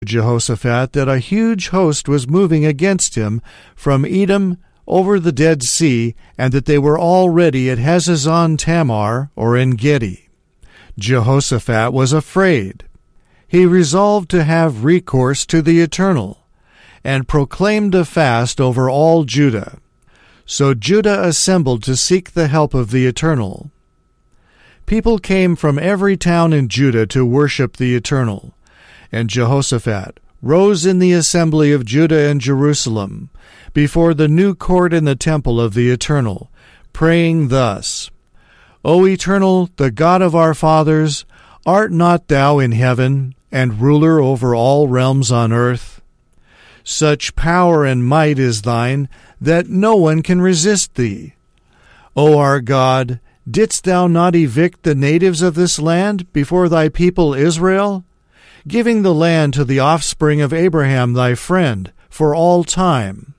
Jehoshaphat that a huge host was moving against him from Edom over the Dead Sea, and that they were already at Hazazon Tamar, or En Gedi. Jehoshaphat was afraid. He resolved to have recourse to the Eternal, and proclaimed a fast over all Judah. So Judah assembled to seek the help of the Eternal. People came from every town in Judah to worship the Eternal, and Jehoshaphat rose in the assembly of Judah and Jerusalem, before the new court in the temple of the Eternal, praying thus, O Eternal, the God of our fathers, art not thou in heaven, and ruler over all realms on earth? Such power and might is thine, that no one can resist thee. O our God, didst thou not evict the natives of this land before thy people Israel, giving the land to the offspring of Abraham thy friend for all time?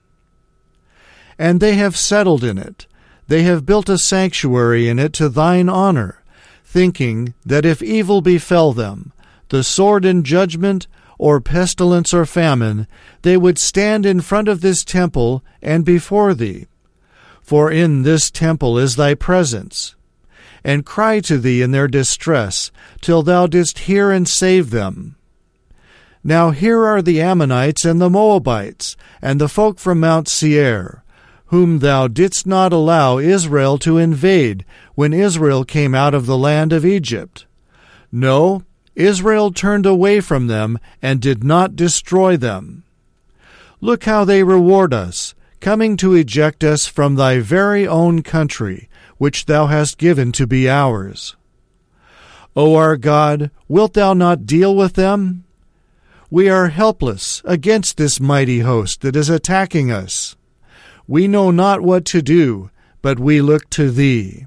And they have settled in it. They have built a sanctuary in it to thine honor, thinking that if evil befell them, the sword and judgment, or pestilence or famine, they would stand in front of this temple and before thee. For in this temple is thy presence, and cry to thee in their distress, till thou didst hear and save them. Now here are the Ammonites and the Moabites, and the folk from Mount Seir, whom thou didst not allow Israel to invade when Israel came out of the land of Egypt. No, Israel turned away from them and did not destroy them. Look how they reward us, coming to eject us from thy very own country, which thou hast given to be ours. O our God, wilt thou not deal with them? We are helpless against this mighty host that is attacking us. We know not what to do, but we look to thee.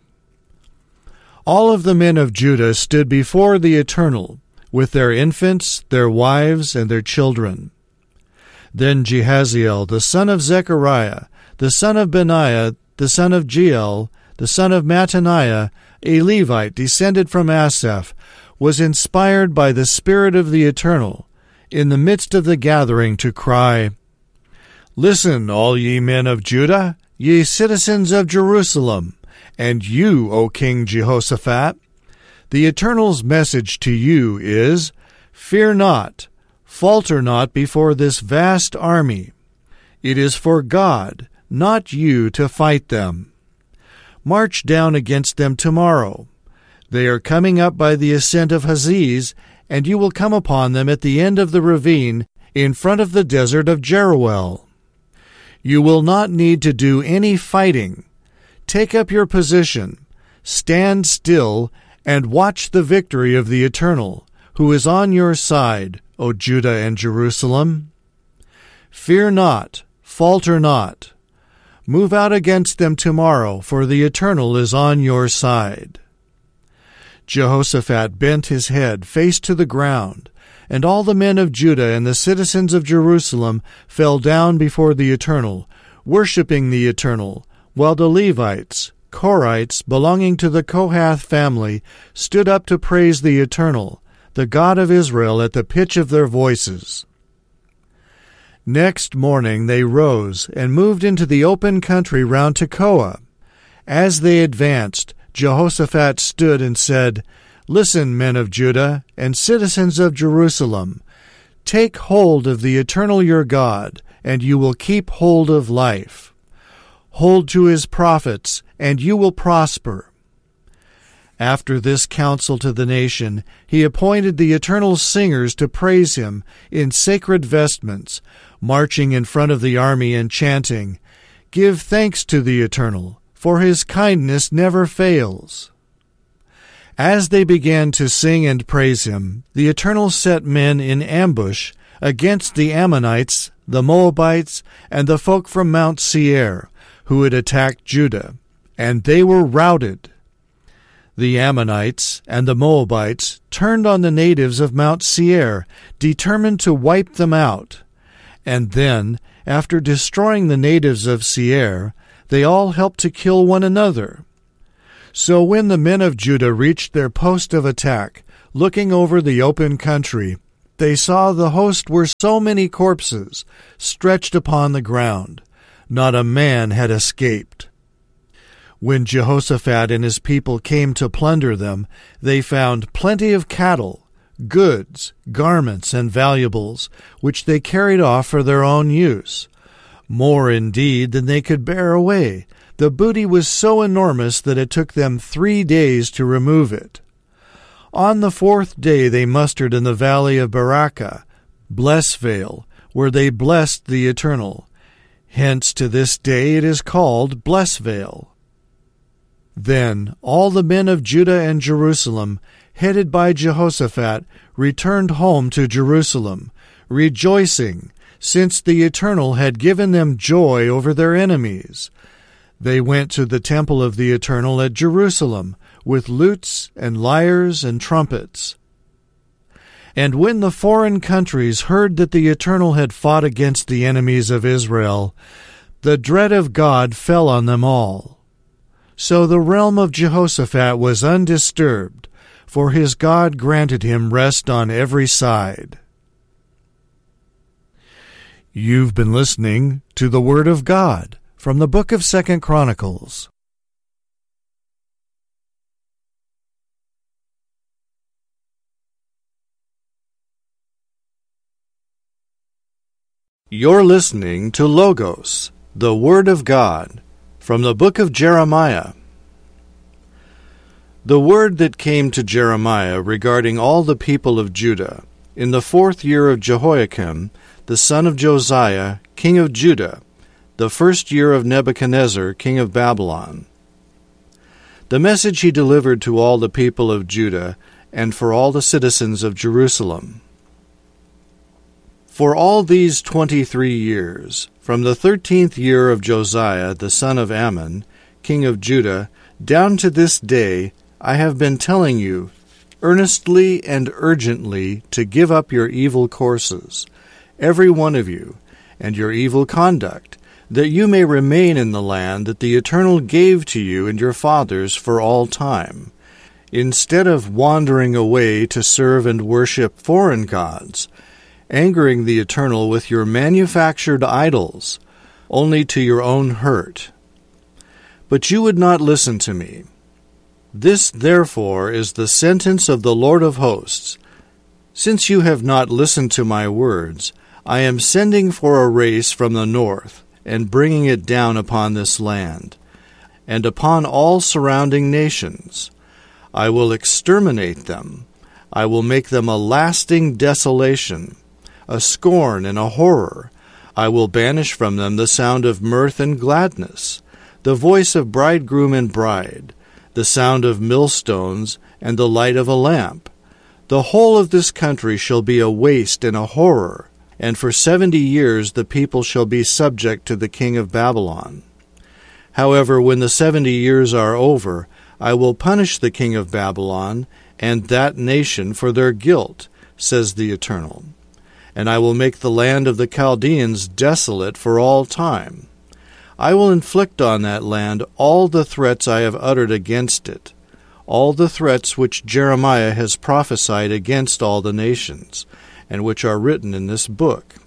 All of the men of Judah stood before the Eternal, with their infants, their wives, and their children. Then Jehaziel, the son of Zechariah, the son of Benaiah, the son of Jeiel, the son of Mattaniah, a Levite descended from Asaph, was inspired by the Spirit of the Eternal, in the midst of the gathering to cry, Listen, all ye men of Judah, ye citizens of Jerusalem, and you, O King Jehoshaphat. The Eternal's message to you is, Fear not, falter not before this vast army. It is for God, not you, to fight them. March down against them tomorrow. They are coming up by the ascent of Haziz, and you will come upon them at the end of the ravine in front of the desert of Jeruel. You will not need to do any fighting. Take up your position, stand still, and watch the victory of the Eternal, who is on your side, O Judah and Jerusalem. Fear not, falter not. Move out against them tomorrow, for the Eternal is on your side. Jehoshaphat bent his head, face to the ground, and all the men of Judah and the citizens of Jerusalem fell down before the Eternal, worshipping the Eternal, while the Levites, Korites, belonging to the Kohath family, stood up to praise the Eternal, the God of Israel, at the pitch of their voices. Next morning they rose and moved into the open country round Tekoa. As they advanced, Jehoshaphat stood and said, Listen, men of Judah and citizens of Jerusalem, take hold of the Eternal your God, and you will keep hold of life. Hold to his prophets, and you will prosper. After this counsel to the nation, he appointed the Eternal singers to praise him in sacred vestments, marching in front of the army and chanting, Give thanks to the Eternal, for his kindness never fails. As they began to sing and praise him, the Eternal set men in ambush against the Ammonites, the Moabites, and the folk from Mount Seir, who had attacked Judah, and they were routed. The Ammonites and the Moabites turned on the natives of Mount Seir, determined to wipe them out. And then, after destroying the natives of Seir, they all helped to kill one another. So when the men of Judah reached their post of attack, looking over the open country, they saw the host were so many corpses stretched upon the ground. Not a man had escaped. When Jehoshaphat and his people came to plunder them, they found plenty of cattle, goods, garments, and valuables, which they carried off for their own use. More indeed than they could bear away. The booty was so enormous that it took them 3 days to remove it. On the 4th day they mustered in the valley of Barakah, Blessvale, where they blessed the Eternal. Hence to this day it is called Blessvale. Then all the men of Judah and Jerusalem, headed by Jehoshaphat, returned home to Jerusalem, rejoicing, since the Eternal had given them joy over their enemies. They went to the temple of the Eternal at Jerusalem, with lutes and lyres and trumpets. And when the foreign countries heard that the Eternal had fought against the enemies of Israel, the dread of God fell on them all. So the realm of Jehoshaphat was undisturbed, for his God granted him rest on every side. You've been listening to the Word of God from the book of 2 Chronicles. You're listening to Logos, the Word of God, from the book of Jeremiah. The word that came to Jeremiah regarding all the people of Judah, in the 4th year of Jehoiakim, the son of Josiah, king of Judah, the 1st year of Nebuchadnezzar, king of Babylon. The message he delivered to all the people of Judah and for all the citizens of Jerusalem. For all these 23 years, from the 13th year of Josiah, the son of Ammon, king of Judah, down to this day, I have been telling you, earnestly and urgently, to give up your evil courses, every one of you, and your evil conduct, that you may remain in the land that the Eternal gave to you and your fathers for all time, instead of wandering away to serve and worship foreign gods, angering the Eternal with your manufactured idols, only to your own hurt. But you would not listen to me. This, therefore, is the sentence of the Lord of hosts. Since you have not listened to my words, I am sending for a race from the north, and bringing it down upon this land, and upon all surrounding nations. I will exterminate them. I will make them a lasting desolation, a scorn and a horror. I will banish from them the sound of mirth and gladness, the voice of bridegroom and bride, the sound of millstones and the light of a lamp. The whole of this country shall be a waste and a horror, and for 70 years the people shall be subject to the king of Babylon. However, when the 70 years are over, I will punish the king of Babylon and that nation for their guilt, says the Eternal. And I will make the land of the Chaldeans desolate for all time. I will inflict on that land all the threats I have uttered against it, all the threats which Jeremiah has prophesied against all the nations, and which are written in this book.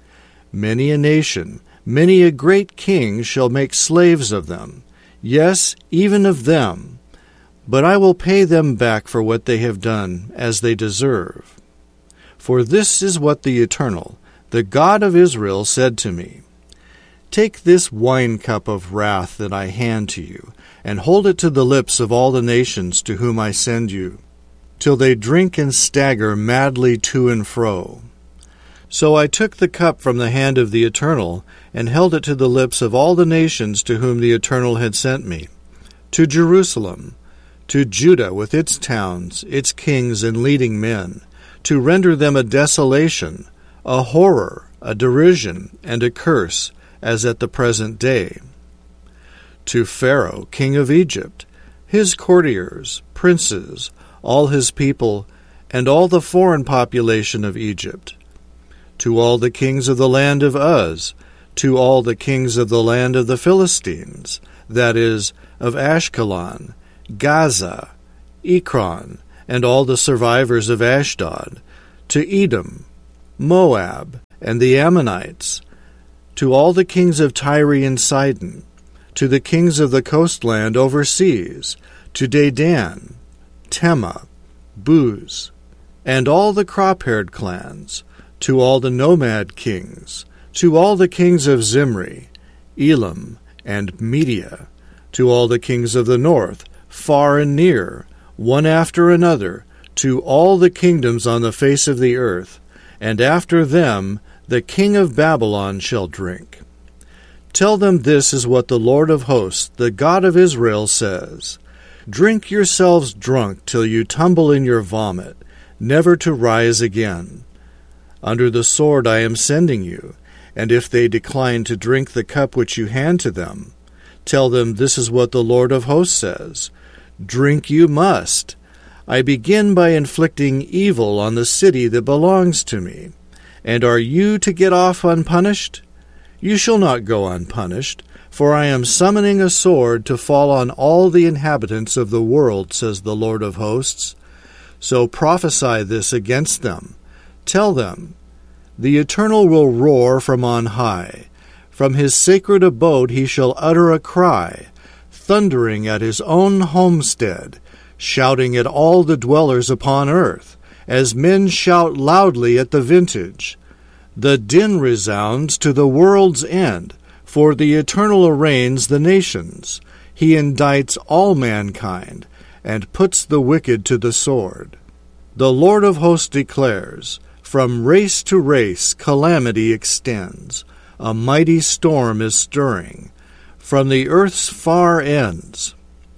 Many a nation, many a great king shall make slaves of them, yes, even of them, but I will pay them back for what they have done, as they deserve. For this is what the Eternal, the God of Israel, said to me. Take this wine cup of wrath that I hand to you, and hold it to the lips of all the nations to whom I send you, till they drink and stagger madly to and fro. So I took the cup from the hand of the Eternal, and held it to the lips of all the nations to whom the Eternal had sent me, to Jerusalem, to Judah with its towns, its kings and leading men, to render them a desolation, a horror, a derision, and a curse, as at the present day. To Pharaoh, king of Egypt, his courtiers, princes, all his people, and all the foreign population of Egypt. To all the kings of the land of Uz, to all the kings of the land of the Philistines, that is, of Ashkelon, Gaza, Ekron, and all the survivors of Ashdod, to Edom, Moab, and the Ammonites, to all the kings of Tyre and Sidon, to the kings of the coastland overseas, to Dedan, Tema, Buz, and all the crop-haired clans, to all the nomad kings, to all the kings of Zimri, Elam, and Media, to all the kings of the north, far and near, one after another, to all the kingdoms on the face of the earth, and after them the king of Babylon shall drink. Tell them this is what the Lord of hosts, the God of Israel, says. Drink yourselves drunk till you tumble in your vomit, never to rise again. Under the sword I am sending you, and if they decline to drink the cup which you hand to them, tell them this is what the Lord of hosts says. Drink you must. I begin by inflicting evil on the city that belongs to me. And are you to get off unpunished? You shall not go unpunished, for I am summoning a sword to fall on all the inhabitants of the world, says the Lord of hosts. So prophesy this against them. Tell them, the Eternal will roar from on high. From his sacred abode he shall utter a cry, thundering at his own homestead, shouting at all the dwellers upon earth, as men shout loudly at the vintage. The din resounds to the world's end, for the Eternal arraigns the nations. He indicts all mankind, and puts the wicked to the sword. The Lord of hosts declares, from race to race calamity extends. A mighty storm is stirring from the earth's far ends.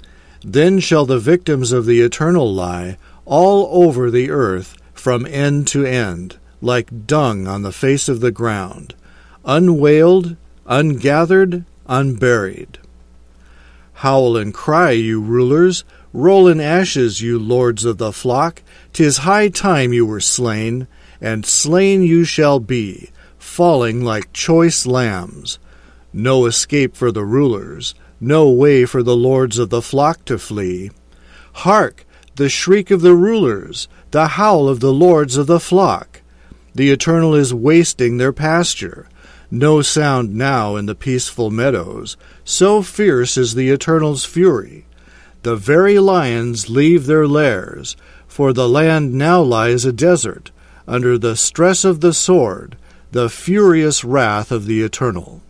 Then shall the victims of the Eternal lie all over the earth from end to end, like dung on the face of the ground, unwailed, ungathered, unburied. Howl and cry, you rulers, roll in ashes, you lords of the flock. 'Tis high time you were slain, and slain you shall be, falling like choice lambs. No escape for the rulers, no way for the lords of the flock to flee. Hark, the shriek of the rulers, the howl of the lords of the flock. The Eternal is wasting their pasture. No sound now in the peaceful meadows. So fierce is the Eternal's fury. The very lions leave their lairs, for the land now lies a desert, under the stress of the sword, the furious wrath of the Eternal.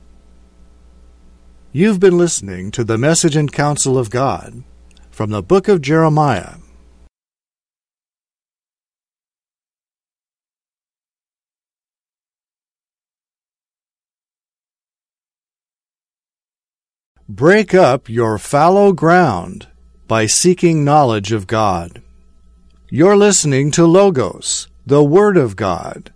You've been listening to the Message and Counsel of God from the book of Jeremiah. Break up your fallow ground by seeking knowledge of God. You're listening to Logos, the Word of God.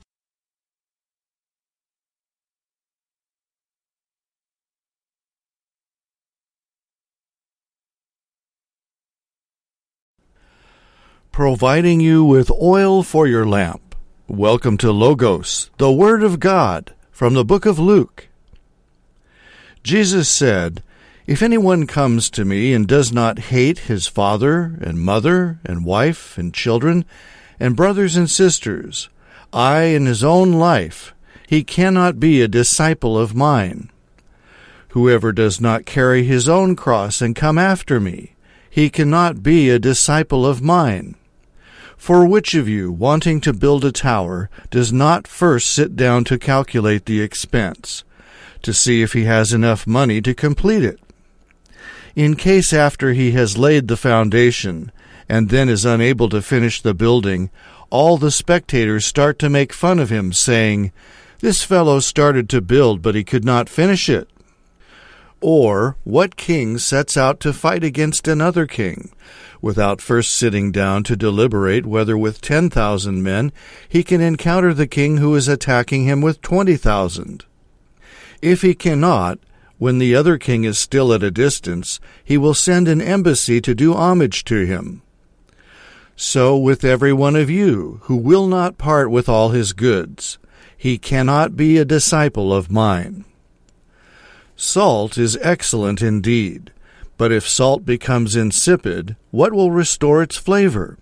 Providing you with oil for your lamp. Welcome to Logos, the Word of God, from the book of Luke. Jesus said, If anyone comes to me and does not hate his father and mother and wife and children and brothers and sisters, aye, in his own life, he cannot be a disciple of mine. Whoever does not carry his own cross and come after me, he cannot be a disciple of mine. For which of you, wanting to build a tower, does not first sit down to calculate the expense, to see if he has enough money to complete it? In case after he has laid the foundation, and then is unable to finish the building, all the spectators start to make fun of him, saying, This fellow started to build, but he could not finish it. Or, what king sets out to fight against another king, without first sitting down to deliberate whether with 10,000 men he can encounter the king who is attacking him with 20,000? If he cannot, when the other king is still at a distance, he will send an embassy to do homage to him. So with every one of you, who will not part with all his goods, he cannot be a disciple of mine. Salt is excellent indeed, but if salt becomes insipid, what will restore its flavor?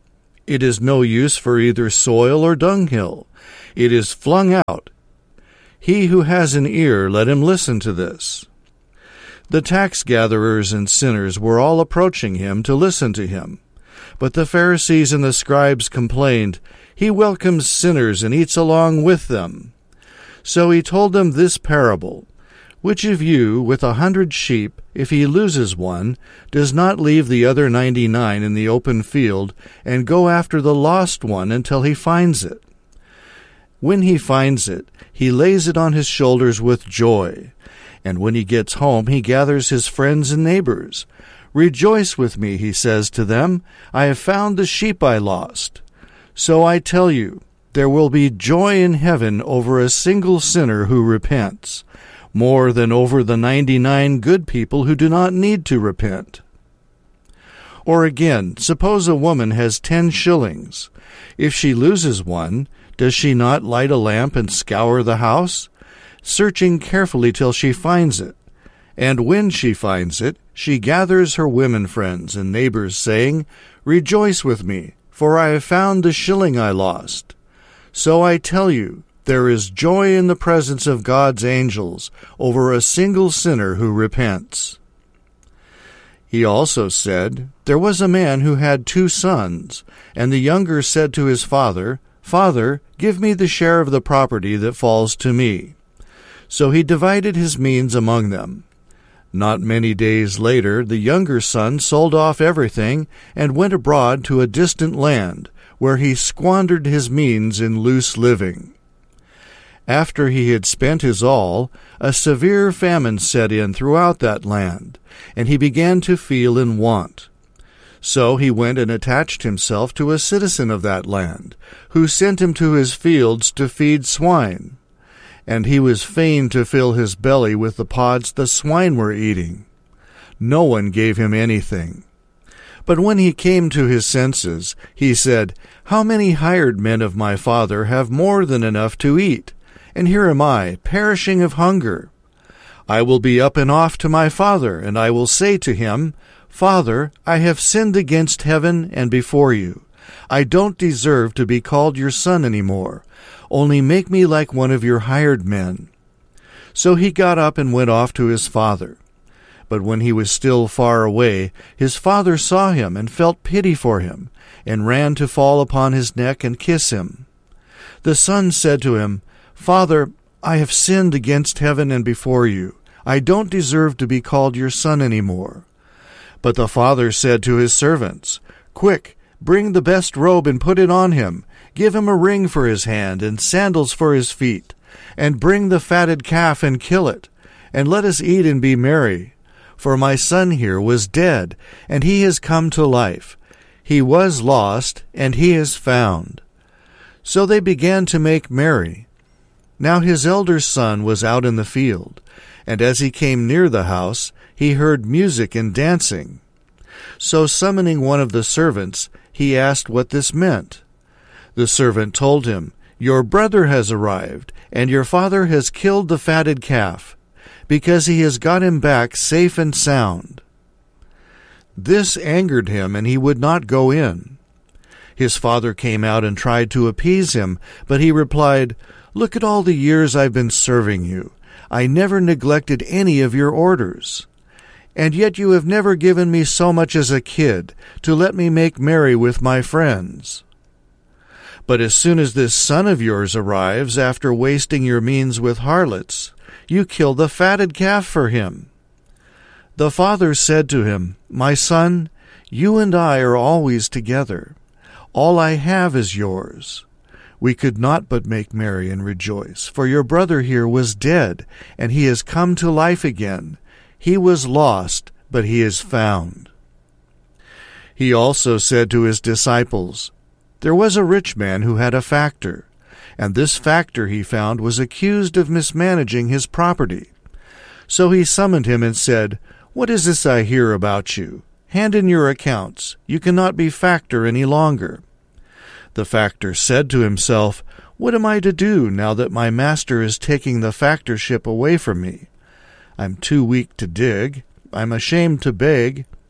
It is no use for either soil or dunghill. It is flung out. He who has an ear, let him listen to this." The tax gatherers and sinners were all approaching him to listen to him. But the Pharisees and the scribes complained, "He welcomes sinners and eats along with them." So he told them this parable: "Which of you, with 100 sheep, if he loses one, does not leave the other 99 in the open field and go after the lost one until he finds it? When he finds it, he lays it on his shoulders with joy. And when he gets home, he gathers his friends and neighbors. 'Rejoice with me,' he says to them, 'I have found the sheep I lost.' So I tell you, there will be joy in heaven over a single sinner who repents, more than over the 99 good people who do not need to repent." Or again, suppose a woman has 10 shillings. If she loses one, does she not light a lamp and scour the house, searching carefully till she finds it? And when she finds it, she gathers her women friends and neighbors, saying, 'Rejoice with me, for I have found the shilling I lost.' So I tell you, there is joy in the presence of God's angels over a single sinner who repents." He also said, "There was a man who had 2 sons, and the younger said to his father, 'Father, give me the share of the property that falls to me.' So he divided his means among them. Not many days later, the younger son sold off everything and went abroad to a distant land, where he squandered his means in loose living. After he had spent his all, a severe famine set in throughout that land, and he began to feel in want. So he went and attached himself to a citizen of that land, who sent him to his fields to feed swine. And he was fain to fill his belly with the pods the swine were eating. No one gave him anything. But when he came to his senses, he said, 'How many hired men of my father have more than enough to eat? And here am I, perishing of hunger. I will be up and off to my father, and I will say to him, Father, I have sinned against heaven and before you. I don't deserve to be called your son any more. Only make me like one of your hired men.' So he got up and went off to his father. But when he was still far away, his father saw him and felt pity for him, and ran to fall upon his neck and kiss him. The son said to him, 'Father, I have sinned against heaven and before you. I don't deserve to be called your son any more.' But the father said to his servants, 'Quick, bring the best robe and put it on him. Give him a ring for his hand and sandals for his feet. And bring the fatted calf and kill it. And let us eat and be merry. For my son here was dead, and he has come to life. He was lost, and he is found.' So they began to make merry. Now his elder son was out in the field, and as he came near the house, he heard music and dancing. So summoning one of the servants, he asked what this meant. The servant told him, 'Your brother has arrived, and your father has killed the fatted calf, because he has got him back safe and sound.' This angered him, and he would not go in. His father came out and tried to appease him, but he replied, 'Look at all the years I've been serving you. I never neglected any of your orders. And yet you have never given me so much as a kid to let me make merry with my friends. But as soon as this son of yours arrives, after wasting your means with harlots, you kill the fatted calf for him.' The father said to him, 'My son, you and I are always together. All I have is yours. We could not but make merry and rejoice, for your brother here was dead, and he has come to life again. He was lost, but he is found.' He also said to his disciples, 'There was a rich man who had a factor, and this factor he found was accused of mismanaging his property. So he summoned him and said, What is this I hear about you? Hand in your accounts. You cannot be factor any longer.' The factor said to himself, 'What am I to do now that my master is taking the factorship away from me? I'm too weak to dig. I'm ashamed to beg.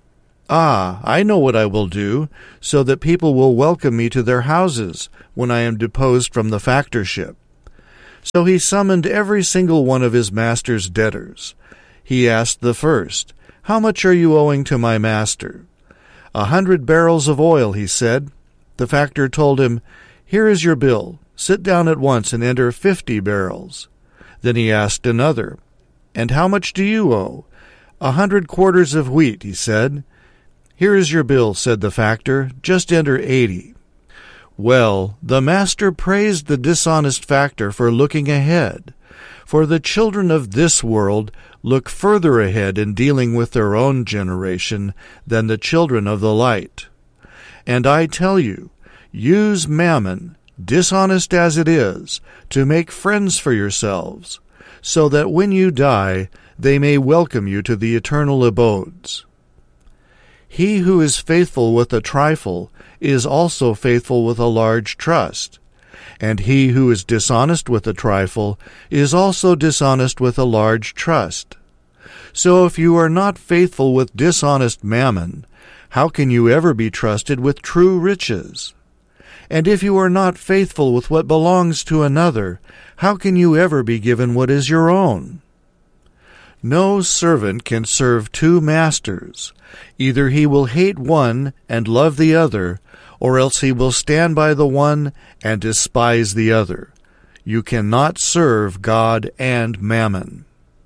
"Ah, I know what I will do, so that people will welcome me to their houses when I am deposed from the factorship." So he summoned every single one of his master's debtors. He asked the first, "How much are you owing to my master?" 100 barrels of oil, he said. The factor told him, "Here is your bill. Sit down at once and enter 50 barrels. Then he asked another, "And how much do you owe?" 100 quarters of wheat, he said. "Here is your bill," said the factor. "Just enter 80. Well, the master praised the dishonest factor for looking ahead. For the children of this world look further ahead in dealing with their own generation than the children of the light. And I tell you, use mammon, dishonest as it is, to make friends for yourselves, so that when you die they may welcome you to the eternal abodes. He who is faithful with a trifle is also faithful with a large trust, and he who is dishonest with a trifle is also dishonest with a large trust. So if you are not faithful with dishonest mammon, how can you ever be trusted with true riches? And if you are not faithful with what belongs to another, how can you ever be given what is your own? No servant can serve two masters. Either he will hate one and love the other, or else he will stand by the one and despise the other. You cannot serve God and mammon.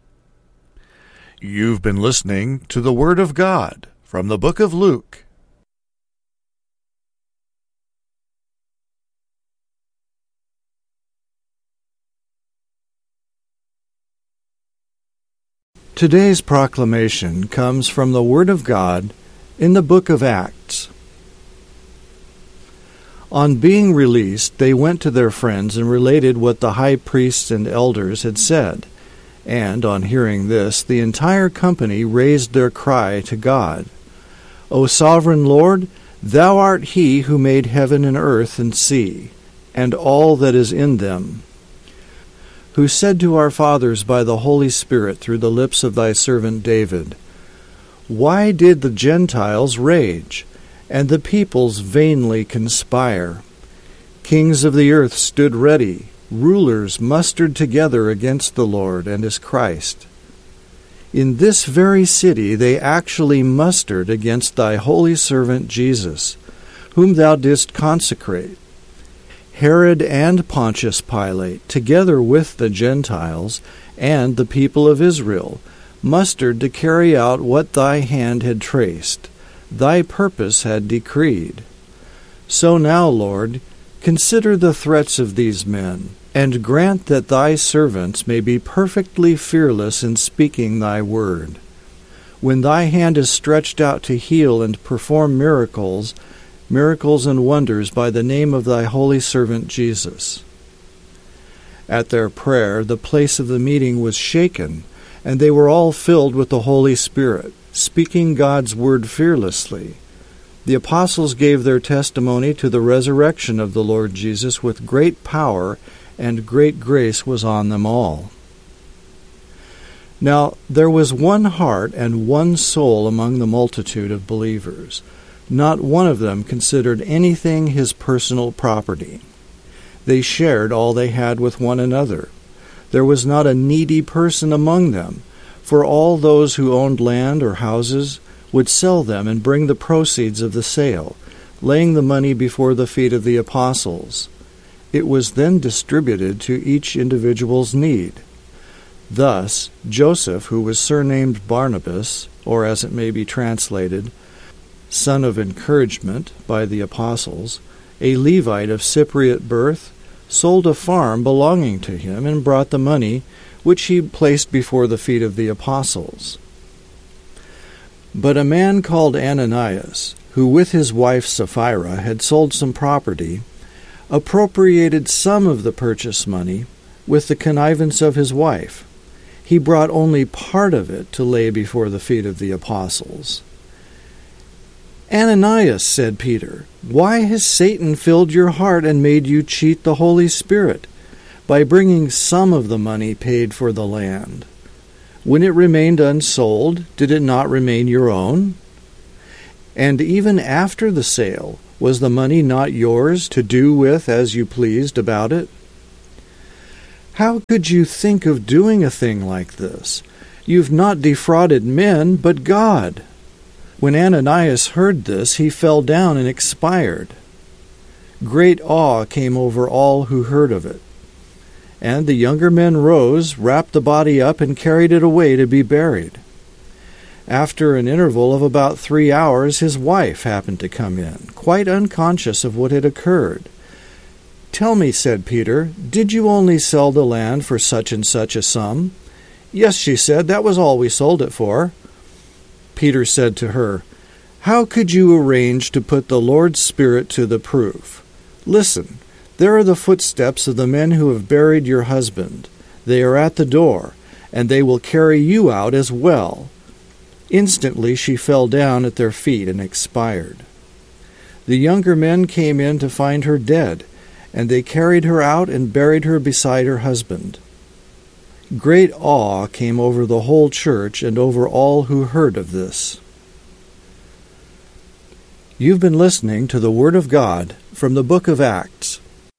You've been listening to the Word of God from the book of Luke. Today's proclamation comes from the Word of God in the book of Acts. On being released, they went to their friends and related what the high priests and elders had said. And on hearing this, the entire company raised their cry to God. "O sovereign Lord, thou art he who made heaven and earth and sea, and all that is in them, who said to our fathers by the Holy Spirit through the lips of thy servant David, Why did the Gentiles rage, and the peoples vainly conspire? Kings of the earth stood ready, rulers mustered together against the Lord and his Christ. In this very city they actually mustered against thy holy servant Jesus, whom thou didst consecrate. Herod and Pontius Pilate, together with the Gentiles and the people of Israel, mustered to carry out what thy hand had traced, thy purpose had decreed. So now, Lord, consider the threats of these men, and grant that thy servants may be perfectly fearless in speaking thy word. When thy hand is stretched out to heal and perform miracles and wonders by the name of thy holy servant Jesus." At their prayer, the place of the meeting was shaken, and they were all filled with the Holy Spirit, speaking God's word fearlessly. The apostles gave their testimony to the resurrection of the Lord Jesus with great power, and great grace was on them all. Now there was one heart and one soul among the multitude of believers. Not one of them considered anything his personal property. They shared all they had with one another. There was not a needy person among them, for all those who owned land or houses would sell them and bring the proceeds of the sale, laying the money before the feet of the apostles. It was then distributed to each individual's need. Thus, Joseph, who was surnamed Barnabas, or as it may be translated, son of encouragement by the apostles, a Levite of Cypriot birth, sold a farm belonging to him and brought the money, which he placed before the feet of the apostles. But a man called Ananias, who with his wife Sapphira had sold some property, appropriated some of the purchase money with the connivance of his wife. He brought only part of it to lay before the feet of the apostles. "Ananias," said Peter, "why has Satan filled your heart and made you cheat the Holy Spirit by bringing some of the money paid for the land? When it remained unsold, did it not remain your own? And even after the sale, was the money not yours to do with as you pleased about it? How could you think of doing a thing like this? You've not defrauded men, but God." When Ananias heard this, he fell down and expired. Great awe came over all who heard of it. And the younger men rose, wrapped the body up, and carried it away to be buried. After an interval of about 3 hours, his wife happened to come in, quite unconscious of what had occurred. "Tell me," said Peter, "did you only sell the land for such and such a sum?" "Yes," she said, "that was all we sold it for." Peter said to her, "How could you arrange to put the Lord's Spirit to the proof? Listen, there are the footsteps of the men who have buried your husband. They are at the door, and they will carry you out as well." Instantly she fell down at their feet and expired. The younger men came in to find her dead, and they carried her out and buried her beside her husband. Great awe came over the whole church and over all who heard of this. You've been listening to the Word of God from the book of Acts.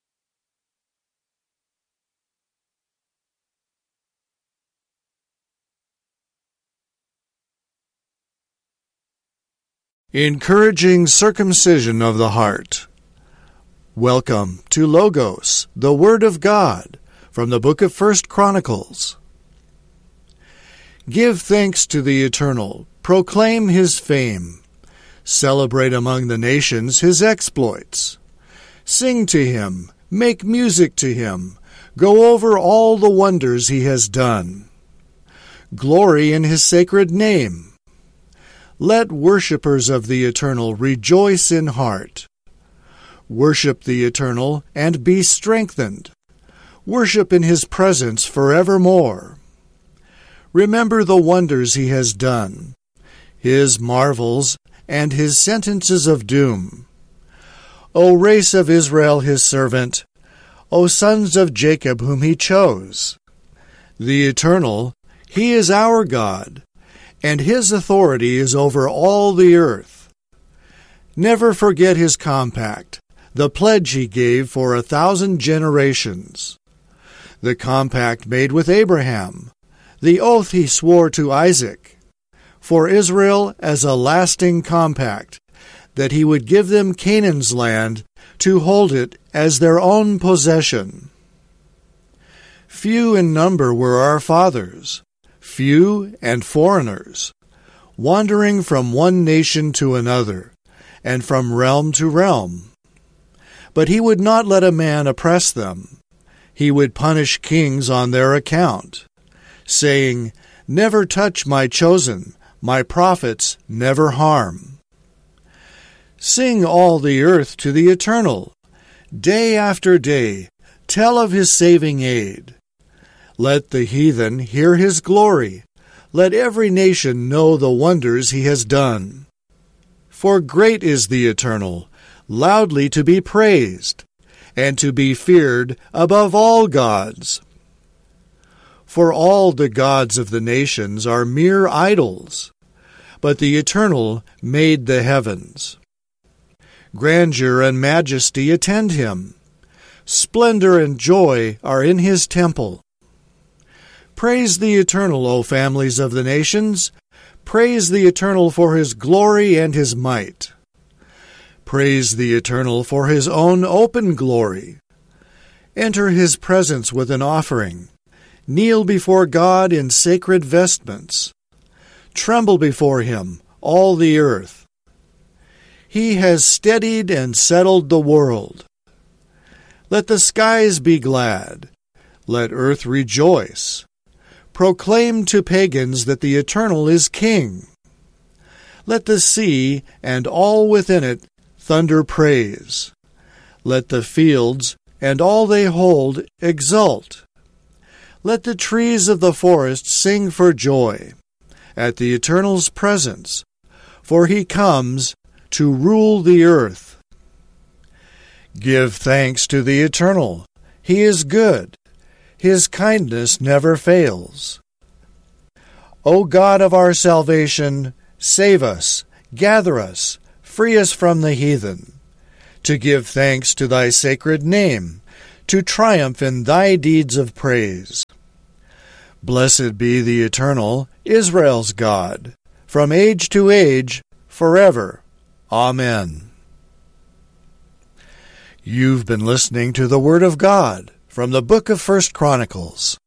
Encouraging circumcision of the heart. Welcome to Logos, the Word of God, from the book of 1 Chronicles. Give thanks to the Eternal, proclaim His fame, celebrate among the nations His exploits. Sing to Him, make music to Him, go over all the wonders He has done. Glory in His sacred name. Let worshippers of the Eternal rejoice in heart. Worship the Eternal and be strengthened. Worship in His presence forevermore. Remember the wonders He has done, His marvels and His sentences of doom. O race of Israel His servant, O sons of Jacob whom He chose. The Eternal, He is our God, and His authority is over all the earth. Never forget His compact, the pledge He gave for 1,000 generations. The compact made with Abraham, the oath He swore to Isaac, for Israel as a lasting compact, that He would give them Canaan's land to hold it as their own possession. Few in number were our fathers, few and foreigners, wandering from one nation to another, and from realm to realm. But He would not let a man oppress them. He would punish kings on their account, saying, "Never touch my chosen, my prophets never harm." Sing all the earth to the Eternal. Day after day, tell of His saving aid. Let the heathen hear His glory. Let every nation know the wonders He has done. For great is the Eternal, loudly to be praised, and to be feared above all gods. For all the gods of the nations are mere idols, but the Eternal made the heavens. Grandeur and majesty attend Him. Splendor and joy are in His temple. Praise the Eternal, O families of the nations. Praise the Eternal for His glory and His might. Praise the Eternal for His own open glory. Enter His presence with an offering. Kneel before God in sacred vestments. Tremble before Him, all the earth. He has steadied and settled the world. Let the skies be glad. Let earth rejoice. Proclaim to pagans that the Eternal is King. Let the sea and all within it thunder praise. Let the fields and all they hold exult. Let the trees of the forest sing for joy at the Eternal's presence, for He comes to rule the earth. Give thanks to the Eternal. He is good. His kindness never fails. O God of our salvation, save us, gather us, free us from the heathen, to give thanks to thy sacred name, to triumph in thy deeds of praise. Blessed be the Eternal, Israel's God, from age to age, forever. Amen. You've been listening to the Word of God from the book of 1 Chronicles.